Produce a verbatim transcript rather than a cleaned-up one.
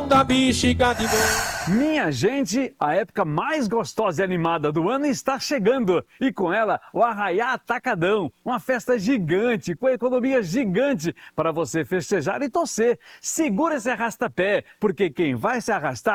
da bexiga de boi. Minha gente, a época mais gostosa e animada do ano está chegando. E com ela, o Arraiá Atacadão. Uma festa gigante, com economia gigante, para você festejar e torcer. Segura esse arrasta-pé, porque quem vai se arrastar